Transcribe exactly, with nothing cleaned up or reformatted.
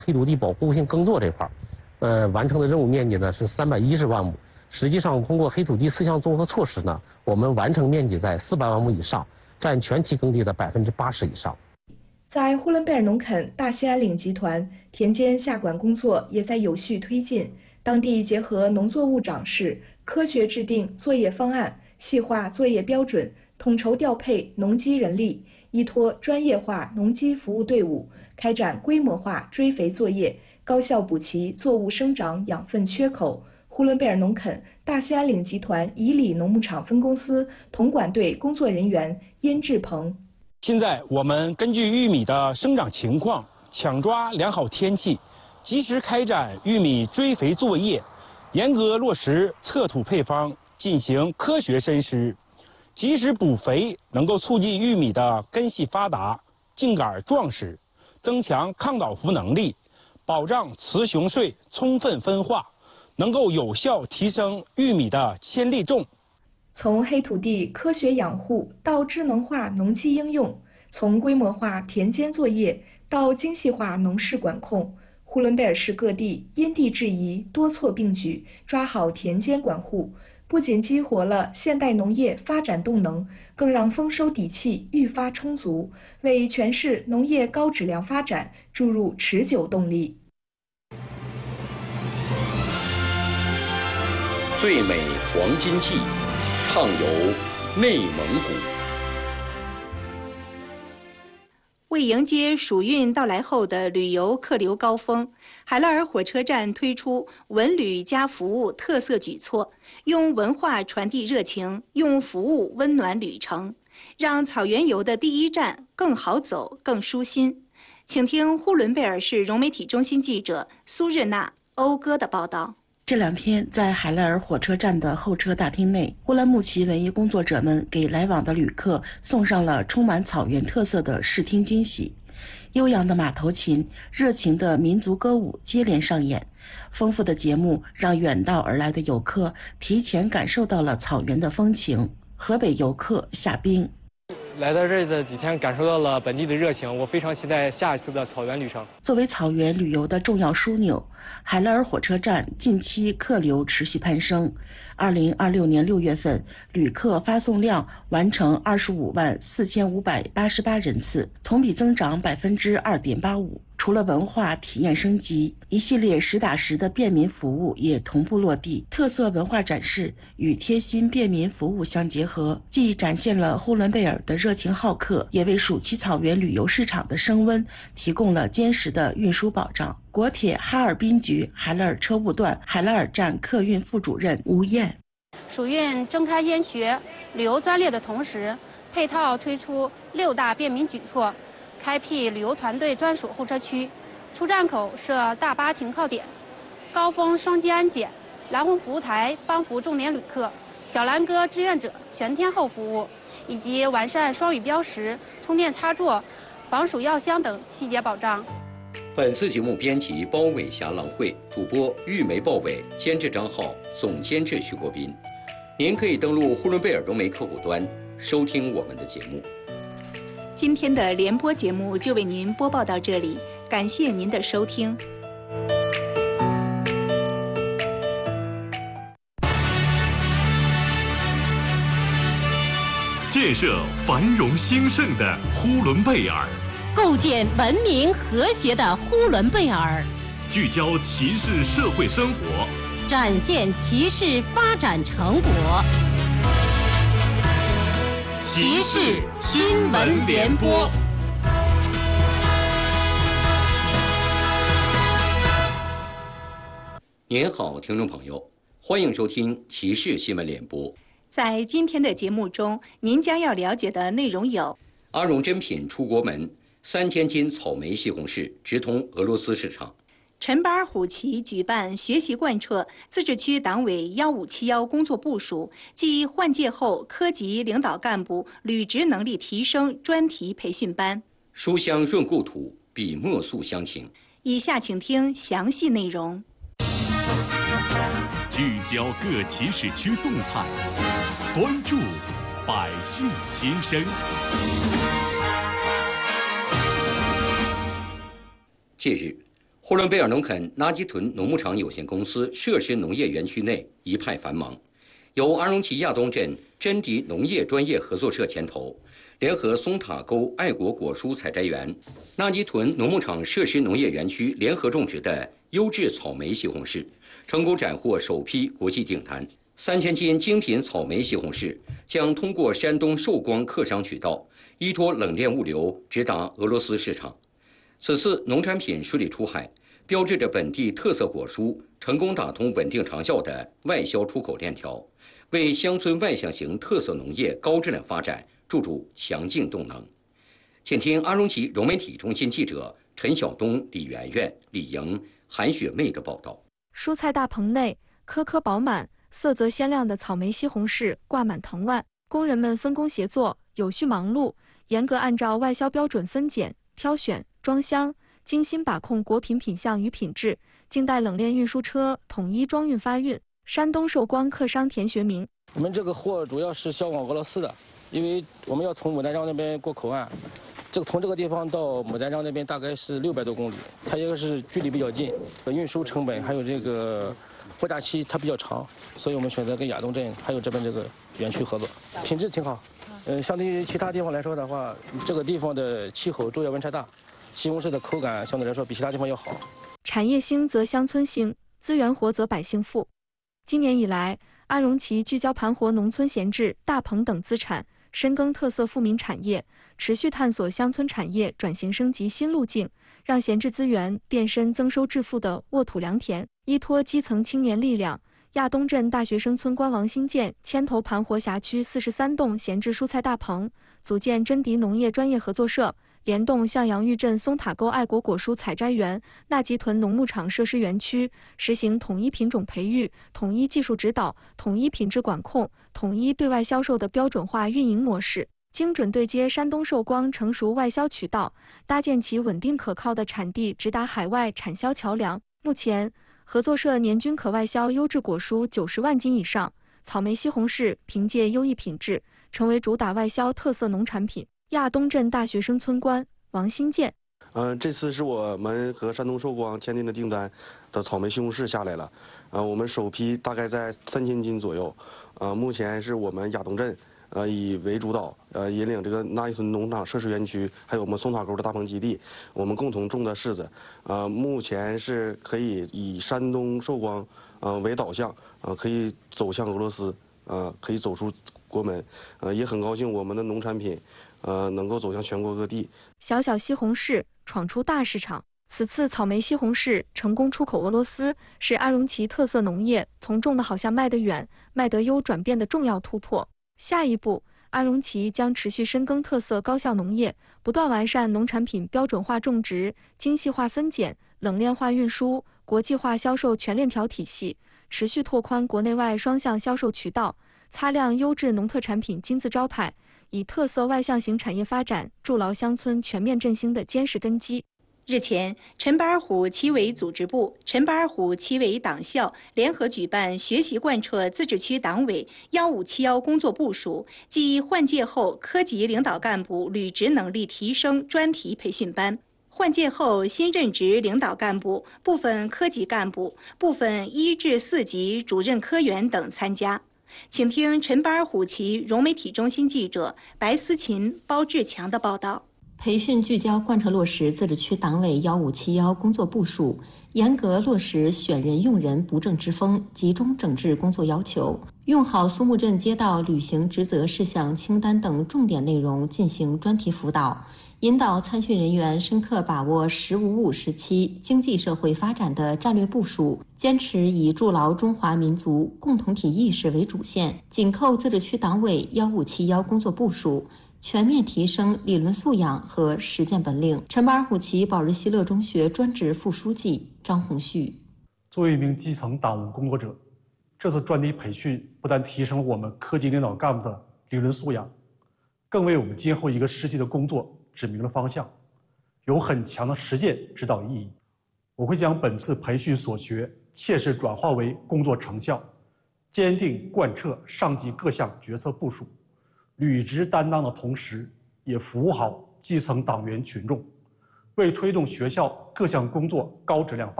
黑土地保护性耕作这块儿，呃，完成的任务面积呢是三百一十万亩。实际上，通过黑土地四项综合措施呢，我们完成面积在四百万亩以上，占全期耕地的百分之八十以上。 在呼伦贝尔农垦大兴安岭集团，田间下管工作也在有序推进。当地结合农作物长势，科学制定作业方案，细化作业标准，统筹调配农机人力，依托专业化农机服务队伍，开展规模化追肥作业，高效补齐作物生长养分缺口。呼伦贝尔农垦大兴安岭集团以里农牧场分公司统管队工作人员殷志鹏。 现在我们根据玉米的生长情况，抢抓良好天气，及时开展玉米追肥作业，严格落实测土配方，进行科学深施，及时补肥，能够促进玉米的根系发达、茎秆壮实，增强抗倒伏能力，保障雌雄穗充分分化，能够有效提升玉米的铅粒重。 从黑土地科学养护到智能化农机应用，从规模化田间作业到精细化农事管控，呼伦贝尔市各地因地制宜、多措并举，抓好田间管护，不仅激活了现代农业发展动能，更让丰收底气愈发充足，为全市农业高质量发展注入持久动力。 最美黄金季，畅游内蒙古。 为迎接暑运到来后的旅游客流高峰，海拉尔火车站推出文旅加服务特色举措，用文化传递热情，用服务温暖旅程，让草原游的第一站更好走、更舒心。请听呼伦贝尔市融媒体中心记者苏日娜、欧哥的报道。 这两天，在海拉尔火车站的候车大厅内，乌兰牧骑文艺工作者们给来往的旅客送上了充满草原特色的视听惊喜。悠扬的马头琴、热情的民族歌舞接连上演，丰富的节目让远道而来的游客提前感受到了草原的风情。河北游客夏冰。 来到这儿的几天，感受到了本地的热情，我非常期待下一次的草原旅程。 作为草原旅游的重要枢纽，海拉尔火车站近期客流持续攀升。二零二六年六月份，旅客发送量完成二十五万四千五百八十八人次，同比增长百分之二点八五。除了文化体验升级，一系列实打实的便民服务也同步落地。特色文化展示与贴心便民服务相结合，既展现了呼伦贝尔的热情好客，也为暑期草原旅游市场的升温提供了坚实的运输保障。国铁哈尔滨局海拉尔车务段海拉尔站客运副主任吴燕。 暑运睁开烟学旅游专列的同时，配套推出六大便民举措，开辟旅游团队专属候车区，出站口设大巴停靠点，高峰双击安检，蓝红服务台帮扶重点旅客，小蓝鸽志愿者全天候服务，以及完善双语标识、充电插座、防暑药箱等细节保障。 本次节目编辑包伟霞、郎慧，主播玉梅、鲍伟，监制张浩，总监制徐国斌。您可以登录呼伦贝尔融媒客户端收听我们的节目。 今天的联播节目就为您播报到这里，感谢您的收听。 建设繁荣兴盛的呼伦贝尔， 构建文明和谐的呼伦贝尔， 聚焦骑士社会生活， 展现骑士发展成果。骑士新闻联播。 您好，听众朋友，欢迎收听骑士新闻联播。 在今天的节目中，您将要了解的内容有： 阿荣珍品出国门，三千斤草莓西红柿直通俄罗斯市场。 陈巴尔虎旗举办学习贯彻自治区党委幺五七幺工作部署暨换届后科级领导干部履职能力提升专题培训班。 书香润故土，笔墨诉乡情。 以下请听详细内容。 聚焦各骑士区动态，关注百姓心声。 近日， 呼伦贝尔农垦垃圾屯农牧场有限公司设施农业园区内一派繁忙，由安荣旗亚东镇真迪农业专业合作社牵头，联合松塔沟爱国果蔬采摘园、垃圾屯农牧场设施农业园区联合种植的优质草莓西红柿，成功斩获首批国际订单。三千斤精品草莓西红柿将通过山东寿光客商渠道，依托冷链物流直达俄罗斯市场。此次农产品顺利出海，标志着本地特色果蔬成功打通稳定长效的外销出口链条，为乡村外向型特色农业高质量发展注入强劲动能。请听阿荣旗融媒体中心记者陈晓东、李媛媛、李莹、韩雪妹的报道。 蔬菜大棚内，颗颗饱满、色泽鲜亮的草莓西红柿挂满藤蔓，工人们分工协作，有序忙碌，严格按照外销标准分拣、挑选、装箱，精心把控果品品相与品质，静待冷链运输车统一装运发运。山东寿光客商田学明： 我们这个货主要是销往俄罗斯的，因为我们要从牡丹江那边过口岸，这个从这个地方到牡丹江那边大概是六百多公里，它一个是距离比较近，运输成本还有这个货架期它比较长，所以我们选择跟亚东镇还有这边这个园区合作，品质挺好。嗯，相对于其他地方来说的话，这个地方的气候昼夜温差大，西红柿的口感相对来说比其他地方要好。 产业兴则乡村兴，资源活则百姓富。今年以来，阿荣旗聚焦盘活农村闲置、大棚等资产，深耕特色富民产业，持续探索乡村产业转型升级新路径，让闲置资源变身增收致富的沃土良田。依托基层青年力量，亚东镇大学生村官王新建牵头盘活辖区四十三栋闲置蔬菜大棚，组建真迪农业专业合作社，联动向阳峪镇松塔沟爱国果蔬采摘园、纳吉屯农牧场设施园区，实行统一品种培育、统一技术指导、统一品质管控、统一对外销售的标准化运营模式，精准对接山东寿光成熟外销渠道，搭建起稳定可靠的产地直达海外产销桥梁。目前，合作社年均可外销优质果蔬九十万斤以上，草莓西红柿凭借优异品质，成为主打外销特色农产品。亚东镇大学生村官王新建： 嗯、呃，这次是我们和山东寿光签订的订单的草莓西红柿下来了，呃，我们首批大概在三千斤左右，呃，目前是我们亚东镇。呃，以为主导，呃，引领这个纳吉屯农场设施园区，还有我们松塔沟的大棚基地，我们共同种的柿子，呃，目前是可以以山东寿光，呃为导向，呃，可以走向俄罗斯，呃，可以走出国门，呃，也很高兴我们的农产品，呃，能够走向全国各地。 小小西红柿闯出大市场。此次草莓西红柿成功出口俄罗斯，是阿荣旗特色农业从种得好像卖得远、卖得优转变的重要突破。下一步，阿荣旗将持续深耕特色高效农业，不断完善农产品标准化种植、精细化分拣、冷链化运输、国际化销售全链条体系，持续拓宽国内外双向销售渠道，擦亮优质农特产品金字招牌，以特色外向型产业发展筑牢乡村全面振兴的坚实根基。 日前，陈巴尔虎旗委组织部、陈巴尔虎旗委党校联合举办学习贯彻自治区党委幺五七幺工作部署暨换届后科级领导干部履职能力提升专题培训班。换届后新任职领导干部、部分科级干部、部分一至四级主任科员等参加。请听陈巴尔虎旗融媒体中心记者白思琴、包志强的报道。 培训聚焦贯彻落实自治区党委幺五七幺工作部署，严格落实选人用人不正之风，集中整治工作要求，用好苏木镇街道履行职责事项清单等重点内容进行专题辅导，引导参训人员深刻把握“十五五”时期经济社会发展的战略部署，坚持以筑牢中华民族共同体意识为主线，紧扣自治区党委幺五七幺工作部署，全面提升理论素养和实践本领。陈巴尔虎旗保日西乐中学专职副书记张红旭： 作为一名基层党务工作者，这次专题培训不但提升了我们科级领导干部的理论素养，更为我们今后一个时期的工作指明了方向，有很强的实践指导意义。我会将本次培训所学切实转化为工作成效，坚定贯彻上级各项决策部署，履职担当的同时，也服务好基层党员群众， 为推动学校各项工作高质量发展。